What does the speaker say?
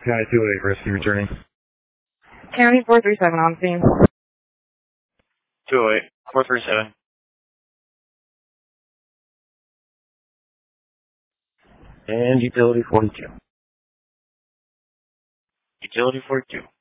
County 208, rescue returning. County 437 on scene. 208, 437. And utility 42. Utility 42.